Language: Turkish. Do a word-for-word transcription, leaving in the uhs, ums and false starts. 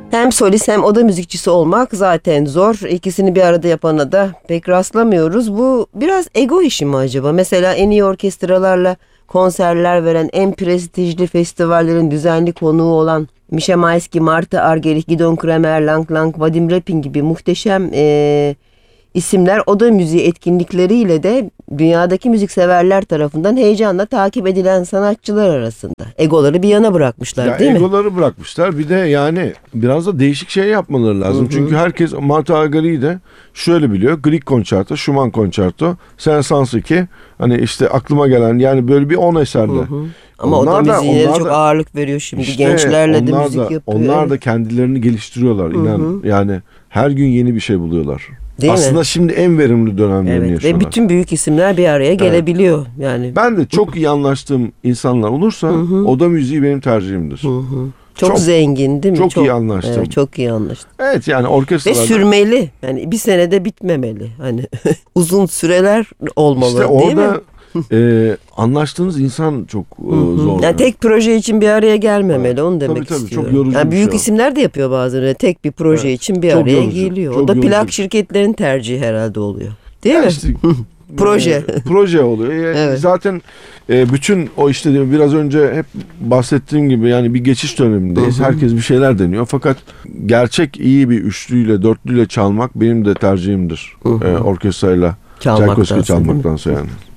Hem solist hem oda müzikçisi olmak zaten zor. İkisini bir arada yapana da pek rastlamıyoruz. Bu biraz ego işi mi acaba? Mesela en iyi orkestralarla konserler veren, en prestijli festivallerin düzenli konuğu olan Misha Maisky, Marta Argerich, Gidon Kremer, Lang Lang, Vadim Repin gibi muhteşem ee, isimler oda müziği etkinlikleriyle de dünyadaki müzikseverler tarafından heyecanla takip edilen sanatçılar arasında. Egoları bir yana bırakmışlar, ya değil mi? Egoları bırakmışlar. Bir de yani biraz da değişik şey yapmaları lazım. Hı hı. Çünkü herkes Marta Argerich'i de şöyle biliyor. Grieg konçerto, Schumann konçerto, Saint-Saëns iki. Hani işte aklıma gelen yani böyle bir on eserde. Hı hı. Ama onlar oda müziğine de çok da, ağırlık veriyor şimdi. İşte gençlerle de müzik da, yapıyor. Onlar da kendilerini geliştiriyorlar. Hı inan. Hı. Yani her gün yeni bir şey buluyorlar. Değil Aslında mi? Şimdi en verimli dönemlerini evet, yaşıyorlar. Ve bütün büyük isimler bir araya gelebiliyor. Evet. Yani ben de çok iyi anlaştığım insanlar olursa hı hı. oda müziği benim tercihimdir. Hı hı. Çok, çok zengin değil mi? Çok, çok iyi anlaştım. Evet, çok iyi anlaştım. Evet yani orkestralarda. Ve sürmeli. Yani bir senede bitmemeli. Hani uzun süreler olmalı işte değil mi? orada e, anlaştığınız insan çok e, zor. Yani tek proje için bir araya gelmemeli. Evet. Onu demek tabii, tabii, istiyorum. Çok yorucu yani büyük şey isimler de yapıyor bazen. Öyle. Tek bir proje evet. için bir çok araya yorucu, geliyor. O da yorucu. plak şirketlerinin tercihi herhalde oluyor. Değil ya mi? Işte, proje. E, proje oluyor. Yani evet. Zaten e, bütün o işte biraz önce hep bahsettiğim gibi yani bir geçiş dönemindeyiz. Hı hı. Herkes bir şeyler deniyor. Fakat gerçek iyi bir üçlüyle, dörtlüyle çalmak benim de tercihimdir. Hı hı. E, orkestrayla Tchaikovsky çalmaktansa yani.